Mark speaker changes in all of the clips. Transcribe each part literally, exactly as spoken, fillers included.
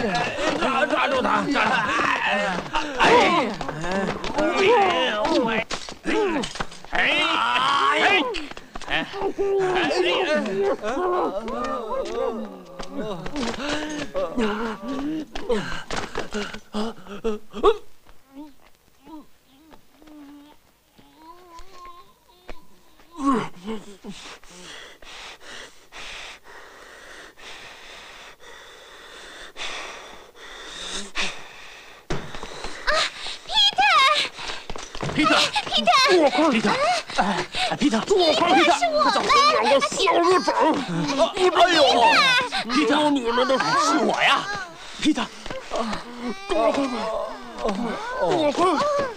Speaker 1: 抓抓住他！抓他！哎！哎！哎！哎！哎！皮特，
Speaker 2: 皮特，
Speaker 1: 多亏皮特，哎，皮特，多亏皮特，
Speaker 2: 是我们，
Speaker 1: 两个小日本，哎呦，皮特，你们的是我呀，皮特，多亏了，多亏，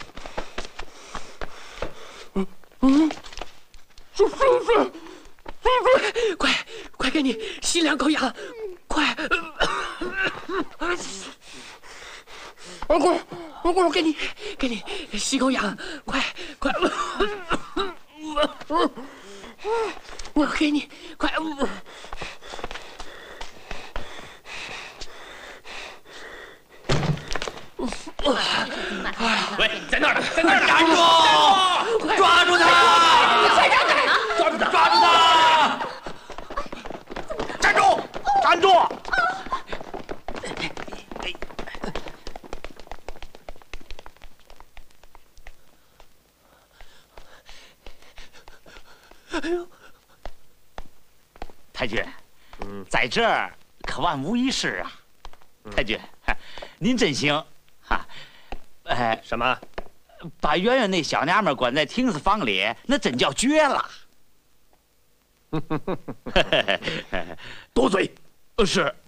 Speaker 1: 嗯，是菲菲，菲菲，
Speaker 3: 快快给你吸两口氧，快！
Speaker 1: 快快！
Speaker 3: 我我给你给你吸口氧，快快！我给你快！
Speaker 1: 喂，在那儿呢，在那儿呢！站住！抓住他！
Speaker 2: 快点赶呢！
Speaker 1: 抓住他！抓住他！站住！站住！
Speaker 3: 哎呦，
Speaker 4: 太君，嗯，在这儿可万无一失啊！太君，您真行哈！哎，
Speaker 5: 什么？
Speaker 4: 把圆圆那小娘们关在亭子房里，那真叫绝了！
Speaker 1: 多嘴，
Speaker 4: 是。